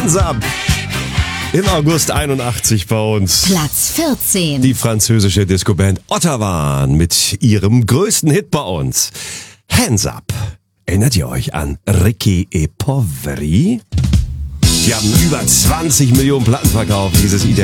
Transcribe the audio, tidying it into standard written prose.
Hands Up. Im August 81 bei uns. Platz 14. Die französische Discoband Ottawa mit ihrem größten Hit bei uns. Hands Up. Erinnert ihr euch an Ricky e Poveri? Die haben über 20 Millionen Platten verkauft, dieses